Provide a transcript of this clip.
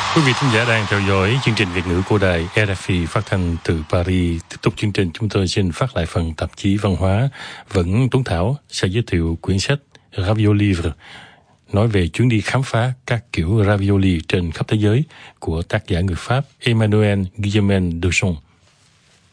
Quý vị thính giả đang theo dõi chương trình Việt ngữ của đài RFI phát thanh từ Paris. Tiếp tục chương trình, chúng tôi xin phát lại phần tạp chí văn hóa. Vẫn Tuấn Thảo sẽ giới thiệu quyển sách Ravioli, nói về chuyến đi khám phá các kiểu ravioli trên khắp thế giới của tác giả người Pháp Emmanuel Guillaumin Duchon.